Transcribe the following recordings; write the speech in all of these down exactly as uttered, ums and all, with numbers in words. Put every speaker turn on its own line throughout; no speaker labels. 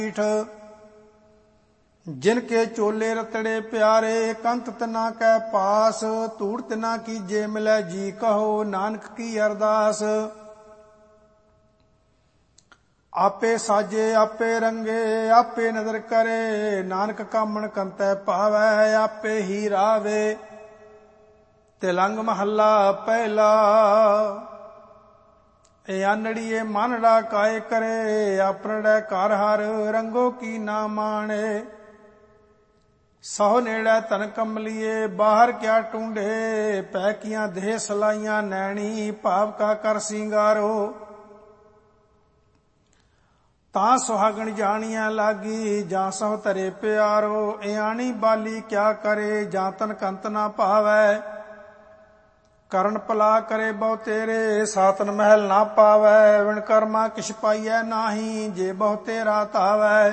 जिनके चोले रतड़े प्यारे कंत तना कै पास धूड़ तना कीजे मिलै जी कहो नानक की अरदास। आपे साजे आपे रंगे आपे नदर करे नानक कामण कंतै पावै आपे ही रावे। तिलंग महला पहला। ए आनड़िए मानड़ा काय करे आपनड़ै कार हर रंगो की ना माणे। सहो नेड़ै तन कमलिए बाहर क्या टूंडे पैकियां देह सलाइयां नैणी भाव का कर सिंगारो। तां सुहागण जानिया लागी जां सहो तरे प्यारो इयाणी बाली क्या करे जां तन कंत ना पावै। करण पला करे बहु तेरे सातन महल ना पावै विण कर्मा किछ पाइयै नाही जे बहु तेरा तावै।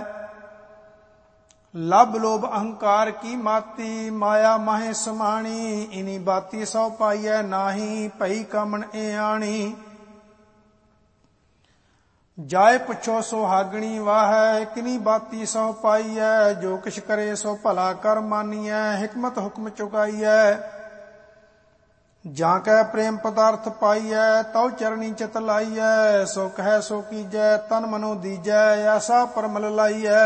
लभ लोभ अहंकार की माती माया माहे समाणी इनी बाती सौ पाइयै नाही भई कामण इयाणी। जाए पुछो सुहागणी वाह किनी बाती सौ पाइयै जो किछ करे सो भला कर मानियै हिकमत हुक्म चुकाइयै। जाकै प्रेम पदार्थ पाइयै तौ चरणी चित लाइयै सो कह सो कीजै तन मनो दीजै ऐसा परमल लाइयै।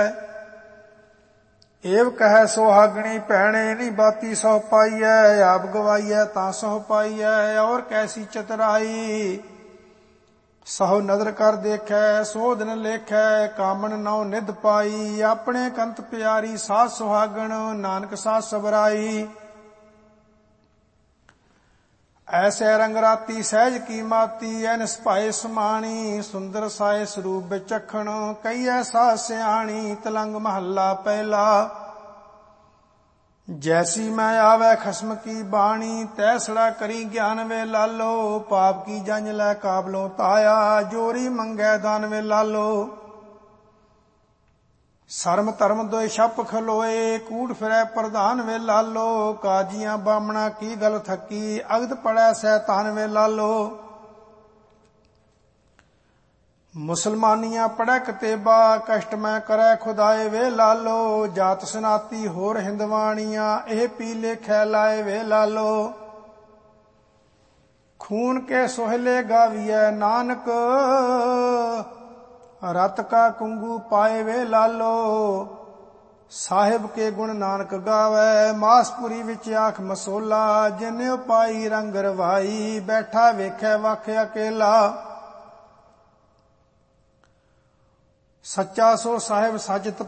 एव कह सुहागणी भैणे नी बाती सौ पाइयै आप गवाइयै तां सौ पाइयै और कैसी चतुराई। सहो नदर कर देखै सो दिन लेखै कामन नौ निध पाई अपने कंत प्यारी सास सुहागण नानक सास सबराई। ऐसे रंग राती सहज की माती ऐन सपाए समाणी सुंदर साए स्वरूप बिचखण कई ऐसा सियाणी। तिलंग महला पहला। जैसी मैं आवे खसम की बाणी तैसड़ा करी ज्ञान वे लालो पाप की जंज लै काबलों ताया जोरी मंगै दान वे लालो। शर्म धर्म दोय छप खलोए कूड़ फिरै प्रधान वे लालो काजियां बामणा की गल थकी अगद पड़ै सैतान वे लालो। मुसलमानियां पढ़ै कतेबा कष्ट मैं करै खुदाए वे लालो जात सनाती होर हिंदवाणियां एह पी लेखै लाए वे लालो। खून के सोहले गावियै नानक रत का कुंगू पाए वे लालो। साहिब के गुण नानक गावै मासपुरी विच आख मसोला जिन्ने पाई रंग रवाई बैठा वेखै वख अकेला। सच्चा सो साहिब सच